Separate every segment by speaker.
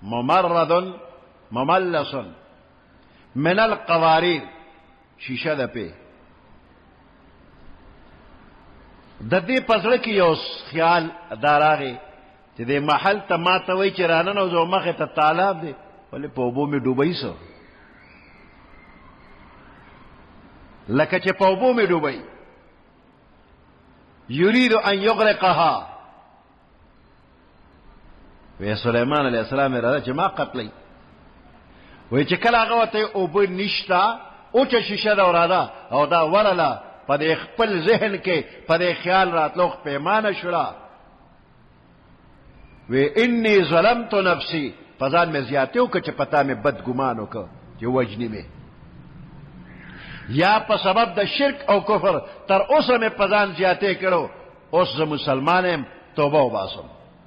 Speaker 1: ممرد مملس من القوارير شیشه ده پی د دې پزړه کې یو خیال داراغه چې د محل ته ما ته وای چې رانه نو مخه ته طالب دی ولې په اوبو می ډوبای سو لکه چې په اوبو می ډوبای یرید ان یغرقها وی سلیمان علیہ السلام اراده چې ما قتلی وی چې کله هغه ته اوبه نشتا او چې شیشه دا وراده او دا ورله په دې خپل ذهن کې په دې خیال راتلو پیمانه شولا وی انی ظلمت نفسی فزان مې زیاتیو که چې پتا مې بد ګمان وکړ چې وجنی مې یا په سبب د شرک او کفر تر اوسه مې پزان زیاتې کړو اوس زه مسلمان یم توبه وباسم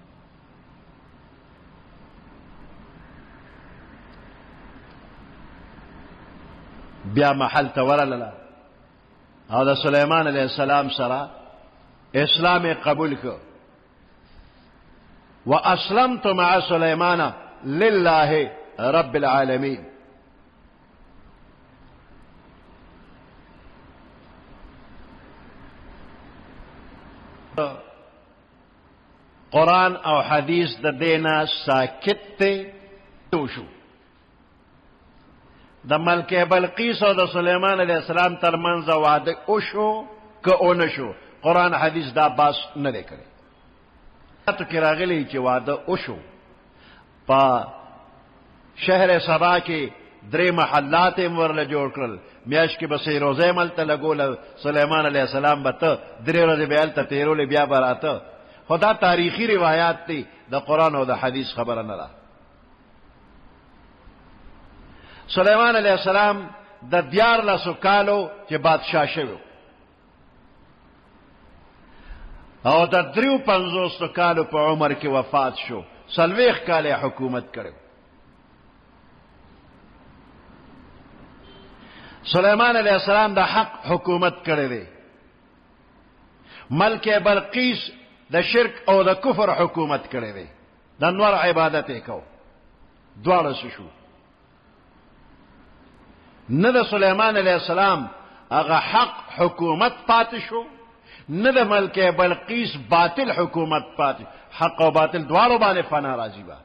Speaker 1: بیا محل ته ورلله او د سلیمان علیہ السلام سره اسلام قبول کو واسلمت مع سلیمان لله رب العالمین قرآن او حدیث د دینا ساکت ته شو د ملکه بلقیس او د سلیمان علیہ السلام ترمنځ واده او شو که او نشو قرآن حدیث دا باس نه دی کړی تاسو کې راغلی چې واده او شو په شهر سبا کې درې محلات ورله جوړ کړل میاش کې بسې روزه ملته لګول سلیمان علیہ السلام به ته درې ورځې به هلته تیرولې بیا به راته خدا تاریخی روایات دی د قرآن او د حدیث خبره نه ده سلیمان علیہ السلام د 14 کالو چې بادشاہ شوی او د 53 کالو په عمر کې وفات شو 40 کال حکومت کړو سلیمان علیہ السلام د حق حکومت کړی دی ملکه بلقیس د شرک او د کفر حکومت کړی دی د نور عبادت یې کو دواړه شو نه د سلیمان علیہ السلام هغه حق حکومت پاتې شو نه د ملکه بلقیس باطل حکومت پاتې حق او باطل دواړو باندې فنا راځي با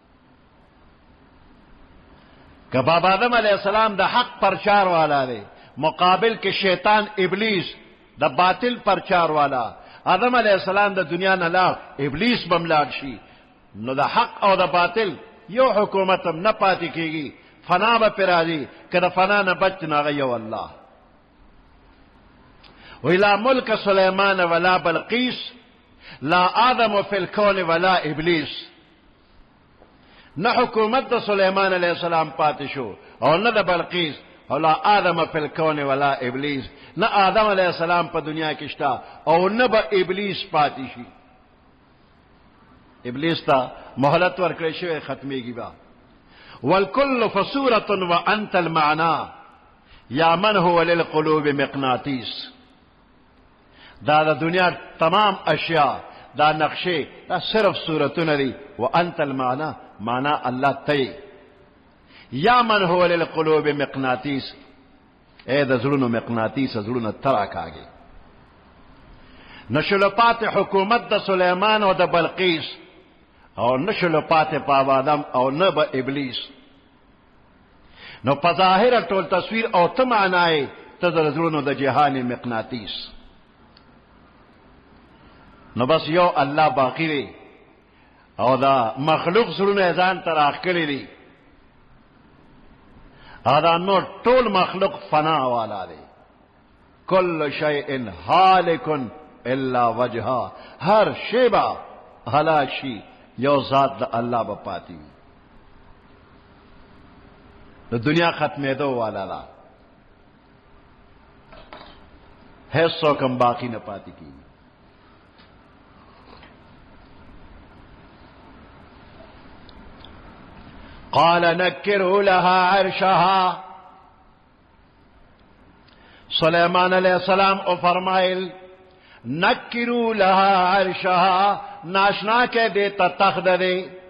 Speaker 1: که بابا آدم علیہ السلام د حق پرچار والا دی مقابل کې شیطان ابلیس د باطل پرچار والا آدم علیہ السلام د دنیا نه لاړ ابلیس بم لاړ شي نو د حق او د باطل یو حکومت هم نه پاتې کیږي فنا به پر راځي که د فنا نه بچ نه یو الله ولا ملک سلیمان ولا بلقیس لا آدم فی الکون ولا ابلیس نه حکومت د سلیمان علیہ السلام پاتې شو او نه د بلقیس او لا آدم فی الکون ولا ابلیس نه آدم علیہ السلام په دنیا کې شتا او نه به ابلیس پاتې شي ابلیس ته مهلت ورکړی شوی ختمیږي با والکل فصورة وانت المعنى یا من هو للقلوب مقناطیس دا د دنیا تمام اشیاء دا نقشه دا صرف صورتونه دي وانت المعنى معنى الله تی یا من هو للقلوب مقناطیس اے د زړونو مقناطیس زړونو تراکاږي نشل پات حکومت د سلیمان او د بلقیس او نشل پات په آدم او نه به ابلیس نو په ظاهر ټول تصویر او ته معنی ته د زړونو د جهان مقناطیس نو بس یو الله باقی دی او دا مخلوق زړونه ځان تر اخکلی دی دا نو ټول مخلوق فنا والا دی کل شیء هالک الا وجهه هر شی با هلاک شي یو ذات د الله په پاتی د دنیا ختمېدو والا لا هیڅ کوم باقی نه پاتې کیږي قال نكروا لها عرشها سلیمان علیہ السلام او فرمائل نكروا لها عرشها ناشنا کے دیتا تخت دے